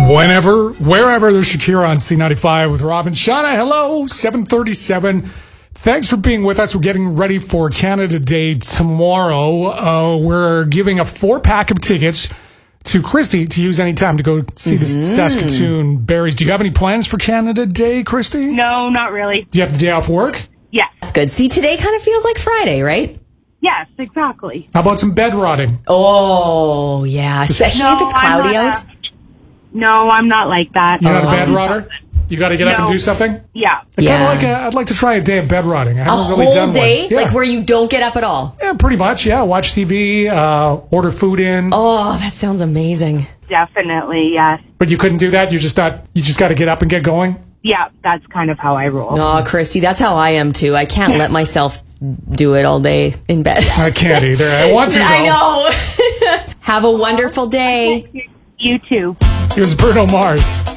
Whenever, wherever, there's Shakira on C95 with Rob and Shauna. Hello, 7:37. Thanks for being with us. We're getting ready for Canada Day tomorrow. We're giving a 4-pack of tickets to Christy to use anytime to go see the Saskatoon Berries. Do you have any plans for Canada Day, Christy? No, not really. Do you have the day off work? Yes. That's good. See, today kind of feels like Friday, right? Yes, exactly. How about some bed rotting? Oh, yeah. Especially if it's cloudy out. No, I'm not like that. You're not a bed rotter? You got to get up and do something? Yeah. I'd like to try a day of bed rotting. I haven't really done one. A whole day? Yeah. Like where you don't get up at all? Yeah, pretty much. Yeah, watch TV, order food in. Oh, that sounds amazing. Definitely, yes. But you couldn't do that? You just got to get up and get going? Yeah, that's kind of how I roll. Oh, Christy, that's how I am too. I can't let myself do it all day in bed. I can't either. I want to, though. I know. Have a wonderful day. You too. Here's Bruno Mars.